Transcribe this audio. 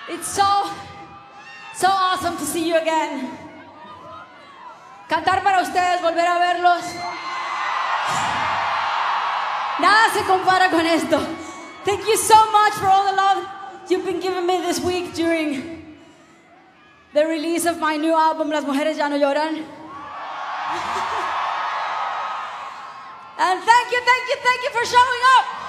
It's so awesome to see you again. Cantar para ustedes, volver a verlos. Nada se compara con esto. Thank you so much for all the love you've been giving me this week during the release of my new album, Las Mujeres Ya No Lloran. And thank you for showing up.